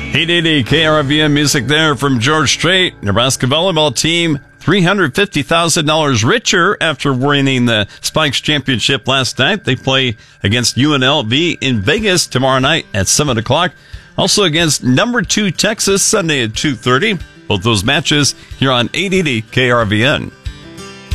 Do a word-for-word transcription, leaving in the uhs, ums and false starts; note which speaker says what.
Speaker 1: eight eighty K R V N music there from George Strait. Nebraska volleyball team three hundred fifty thousand dollars richer after winning the Spikes Championship last night. They play against U N L V in Vegas tomorrow night at seven o'clock. Also against number two Texas Sunday at two thirty. Both those matches here on eight eighty K R V N.